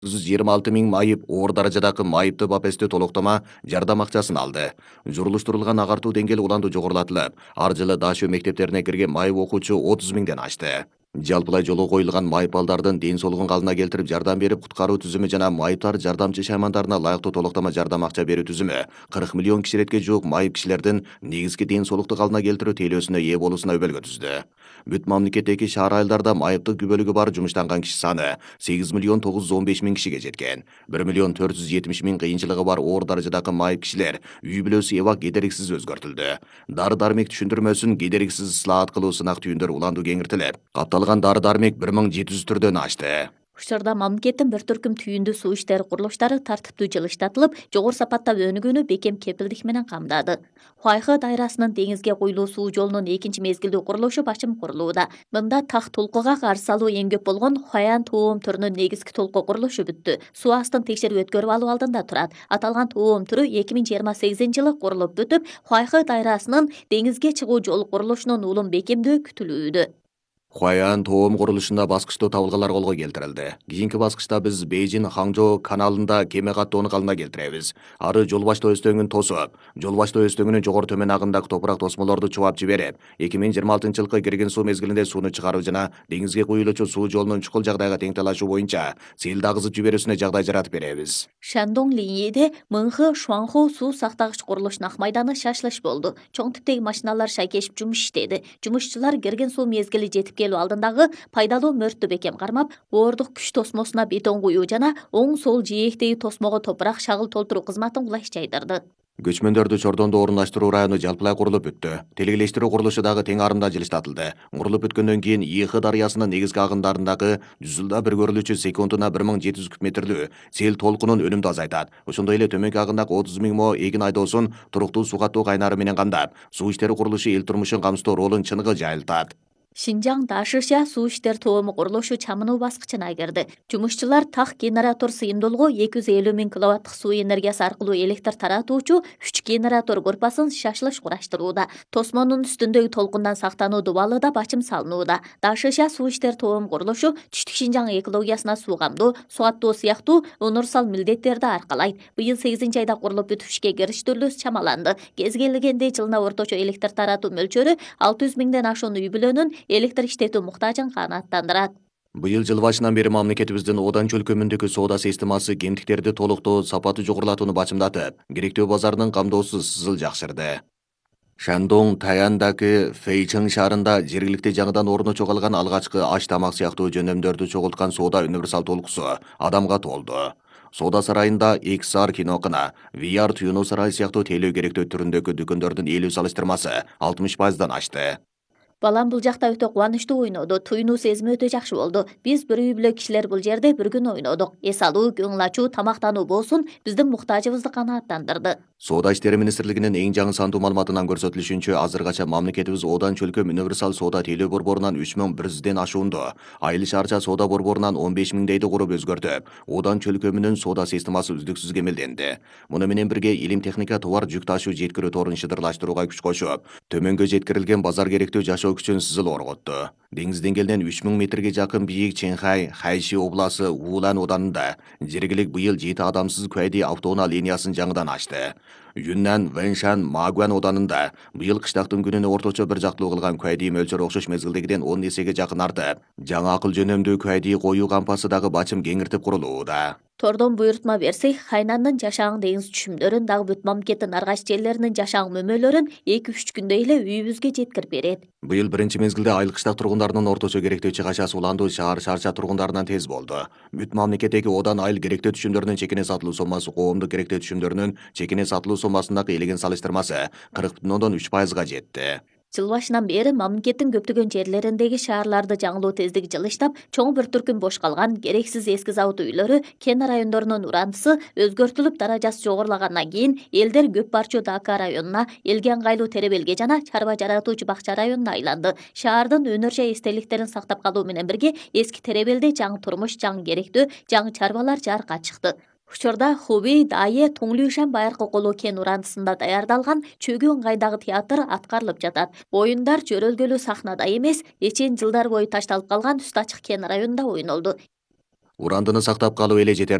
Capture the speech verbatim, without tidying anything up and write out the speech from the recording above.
жүз жыйырма алты миң майып оор даражадагы майыпты бапесте толуктама жардам акчасын алды. Журулуштурулган агартуу деңгээли уланды жогорулатылып, ар жылы Дашо мектептерине кирген майып окуучу отуз миңден ашты. Жалпылай жолу коюлган майып балдардын ден соолугун калыбына келтирип жардам берип куткаруу түзүмү жана майыптар жардамчы шаймандарына лайыктуу толуктама жардам акча берүү түзүмү кырк миллион киширетке жуук майып кишилердин негизги ден соолукту калыбына келтирүү тейлөөсүнө ээ болуусуна өбөлгө түздү. Бүт мамлекеттеги шаар айылдарда майыптык күбөлүгү бар жумуштанган киши саны сегиз миллион тогуз жүз он беш миң кишиге жеткен. бир миллион төрт жүз жетимиш миң кыйынчылыгы бар оор даражадагы майып кишилер үй бүлөсү эбак кедериксиз өзгөртүлдү. Дары дармек түшүндүрмөсүн кедериксиз ысылаат кылуу сынак түйүндөр уланду кеңиртилип, капталган дары дармек бир миң жети жүз түрдөн ашты. Учурда мамлекеттин бир түркүм түйүндү суу иштери курулуштары тартиптүү жылыштатылып, жогору сапатта өнүгүүнү бекем кепилдик менен камдады. Хуайхы дайрасынын деңизге куюлуу суу жолунун экинчи мезгилдүү курулушу башым курулууда. Мында так толкуга каршы алуу эң көп болгон Хуаян тоом түрүнүн негизги толку курулушу бүттү. Суу астын текшерип өткөрүп алуу алдында турат. Аталган тоом түрү эки миң жыйырма сегизинчи жылы курулуп бүтүп, Хуайхы дайрасынын деңизге чыгуу жол курулушунун улум бекемдөө күтүлүүдө. Хуаян тоом курулушунда баскычтуу табылгалар колго келтирилди. Кийинки баскычта биз Бейжин Хаңжоо каналында кеме каттоону калыбына келтиребиз. Ары жол баштоо өстөңүн тосуп, жол баштоо өстөңүнүн жогору төмөн агымдагы топурак тосмолорду чубап жиберип, эки миң жыйырма алтынчы жылкы кирген суу мезгилинде сууну чыгаруу жана деңизге куюлуучу суу жолунун чукул жагдайга тең талашуу боюнча сел агызып жиберүүсүнө жагдай жаратып беребиз. Шандong линейде Мыңхы Шуанху суу сактагыч курулушунун ак майданы шашлыш болду. Чоң типтеги машиналар шайкешип жумуш иштеди. Жумушчулар кирген суу мезгили жетип келүү алдындагы пайдалуу мөрттү бекем кармап, оордук күч тосмосуна бетон куюу жана оң сол жээктеги тосмого топурак шагыл толтуруу кызматын кулай жайдырды. Көчмөндөрдү Чордондо орундаштыруу району жалпылай курулуп бүттү. Тилгелештирүү курулушу дагы тең арымда жылыштатылды. Курулуп бүткөндөн кийин Ийхы дарыясынын негизги агымдарындагы жүз жылда бир көрүлүүчү секундуна бир миң жети жүз куб метрлүү сел толкунун өнүмдү азайтат. Ошондой эле төмөнкү агымдагы отуз миң мо эгин айдоосун туруктуу суу каттоо кайнары менен камдап, суу иштери курулушу эл турмушун камсыздоо ролун чыныгы жайылтат. Шинжаң Дашыша суу иштер тоому курулушу чамынуу баскычына кирди. Жумушчулар так генератор сыйымдуулугу эки жүз элүү миң киловаттык суу энергиясы аркылуу электр таратуучу үч генератор группасын шашлыш кураштырууда. Тосмонун үстүндөгү толкундан сактануу дубалы да бачым салынууда. Дашыша суу иштер тоому курулушу Түштүк Шинжаң экологиясына суу камдоо, суу аттоо сыяктуу универсал милдеттерди аркалайт. Быйыл сегизинчи айда курулуп бүтүп ишке кириштерүүсү чамаланды. Кез келгенде жылына орточо электр таратуу мөлчөрү алты жүз миңден ашуун үй бүлөнүн электр иштетүү муктажын канааттандырат. Быйыл жыл башынан бери мамлекетибиздин Одан чөлкөмүндөгү соода системасы кемтиктерди толуктоо, сапаты жогорулатууну бачымдатып, керектөө базарынын камдоосу сызыл жакшырды. Шандong Таяндагы Фэйчэн шаарында жергиликти жаңыдан орночо калган алгачкы аш тамак сыяктуу жөнөмдөрдү чогулткан соода универсал толкусу адамга толду. Соода сарайында икс ар кинокына, ви ар туюну сарай сыяктуу тейлөө керектөө түрүндөгү дүкөндөрдүн ээлүү салыштырмасы алтымыш пайыздан ашты. Балам бул жакта өтө кубанычтуу ойноду, туюнуу сезими өтө жакшы болду. Биз бир үй бүлө кишилер бул жерде бір күн ойнодук. Эс алуу, көңүл ачуу, тамактануу болсун, биздин муктажыбызды канааттандырды. Соода иштери министрлигинин эң жаңы сандуу маалыматынан көрсөтүлүшүнчө, азыркача мамлекетибиз Одан чөлкөм универсал соода тейлөө борборунан үч миң бир жүздөн ашуунду, айыл шаарча соода борборунан он беш миңдейди куруп өзгөртүп, Одан чөлкөмүнүн соода системасы үздүксүз кемелденди. Муну менен бирге илим техника товар жүк ташуу жеткирүү торун шыдырлаштырууга күч кошуп, төмөнгө жеткирилген базар керектүү жашоо күчүн сызыл орготту. Деңиз деңгээлинен үч миң метрге жакын бийик Чэнхай, Хайши обласы Вулан оданында жергилик быйыл жети адамсыз Куайди автоунаа линиясын жаңыдан ачты. Юннан Вэншан Магуан оданында быйыл кыштактын күнүнө орточо бир жактылуу кылган Куайди мөлчөрү окшош мезгилдегиден он эсеге жакын артып, жаңы акыл жөнөмдүү Куайди коюу кампасы дагы бачым кеңиртип курулууда. Тордон буйрутма берсек, Хайнандын жашаан деңиз түшүмдөрүн дагы бүт мамлекеттин аргайч жерлеринин жашаан мөмөлөрүн эки үч күндө эле үйүбүзгө жеткирип берет. Быйыл биринчи мезгилде айыл кыштак тургундарынын орточо керектөө чыгачасы уландуу шаар шарча тургундарынан тез болду. Бүт мамлекеттеги Одан айыл керектөө түшүмдөрүнүн чекине сатылуу сомасы коомдук керектөө түшүмдөрүнүн чекине сатылуу сомасындагы элеген салыштырмасы кырк бүтүн ондон үч пайызга жетти. Жыл башынан бери мамлекеттин көптөгөн жерлериндеги шаарларды жаңылоо тездиги жылыштап, чоң бір түркүм бош калган керексиз эски завод үйлөрү, кен райондорунун урандысы өзгөртүлүп даражасы жогорулагандан кийин элдер көп барчу Дака районуна, элге ыңгайлуу Теребелге жана чарба жаратуучу Бакча районуна айланды. Шаардын өнөр жай эстеликтерин сактап калуу менен бирге эски Теребелде жаңы турмуш, жаңы керектөө, жаңы чарбалар жарыкка чыкты. Учурда Хубей, Дайе, Туңлюшан байыркы колу кен урандысында даярдалган чөгүү ыңгайдагы театр аткарылып жатат. Оюндар жөрөлгөлүү сахнада эмес, эчен жылдар бою ташталып калган үстү ачык кен районунда ойнолду. урандыны сактап калуу эле жетер